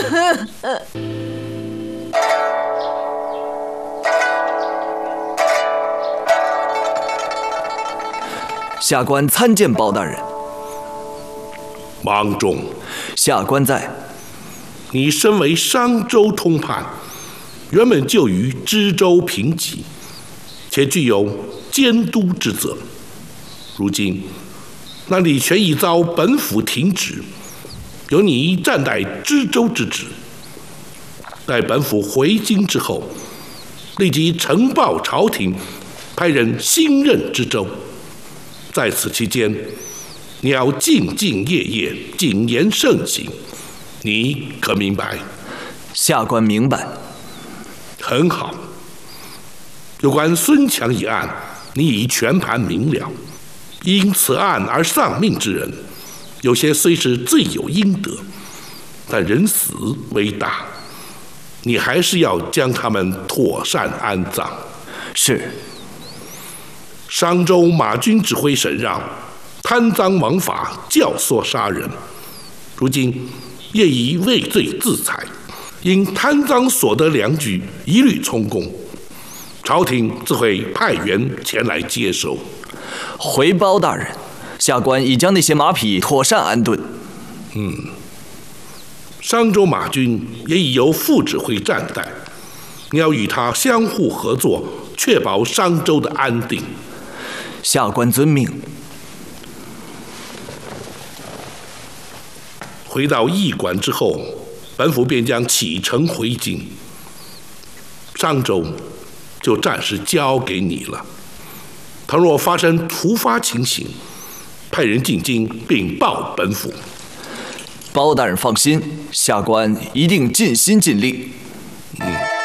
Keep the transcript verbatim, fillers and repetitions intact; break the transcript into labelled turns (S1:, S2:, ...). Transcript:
S1: 下官参见包大人。
S2: 芒种，
S1: 下官在。
S2: 你身为商州通判，原本就于知州平级，且具有监督之责。如今那李全已遭本府停职，由你暂代知州之职。待本府回京之后，立即呈报朝廷，派人新任知州。在此期间，你要兢兢业业，谨言慎行，你可明白？
S1: 下官明白。
S2: 很好。有关孙强一案，你已全盘明了。因此案而丧命之人，有些虽是罪有应得，但人死为大，你还是要将他们妥善安葬。
S1: 是。
S2: 商州马军指挥沈让贪赃枉法，教唆杀人，如今业已畏罪自裁，因贪赃所得良举一律充公，朝廷自会派员前来接收。
S1: 回包大人，下官已将那些马匹妥善安顿。
S2: 嗯，商州马军也已由副指挥暂代，你要与他相互合作，确保商州的安定。
S1: 下官遵命。
S2: 回到驿馆之后，本府便将启程回京，商州就暂时交给你了。倘若发生突发情形，派人进京禀报本府。
S1: 包大人放心，下官一定尽心尽力。